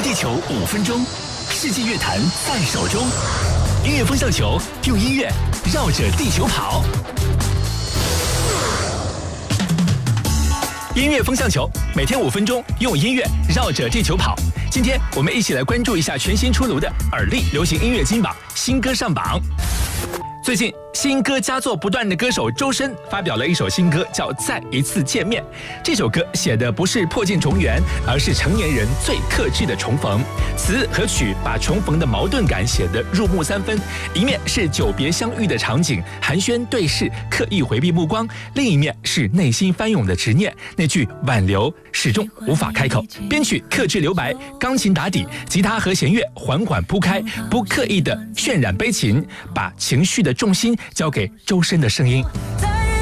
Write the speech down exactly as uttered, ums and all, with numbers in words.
地球五分钟，世纪乐坛在手中。音乐风向球，用音乐绕着地球跑。音乐风向球，每天五分钟，用音乐绕着地球跑。今天我们一起来关注一下全新出炉的耳力流行音乐金榜新歌上榜。最近新歌佳作不断的歌手周深发表了一首新歌，叫《再一次见面》。这首歌写的不是破镜重圆，而是成年人最克制的重逢。词和曲把重逢的矛盾感写得入木三分，一面是久别相遇的场景，寒暄对视，刻意回避目光；另一面是内心翻涌的执念，那句挽留始终无法开口。编曲克制留白，钢琴打底，吉他和弦乐缓缓铺开，不刻意的渲染悲情，把情绪的重心交给周深的声音。